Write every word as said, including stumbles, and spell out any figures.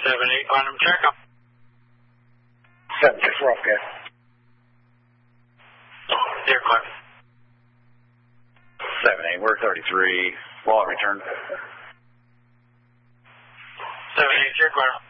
seven eight, Quantum check-up. seven six, we're off gas. Dear Quantum. seven eight, we're thirty-three. Wallet return. seven eight, dear Quantum.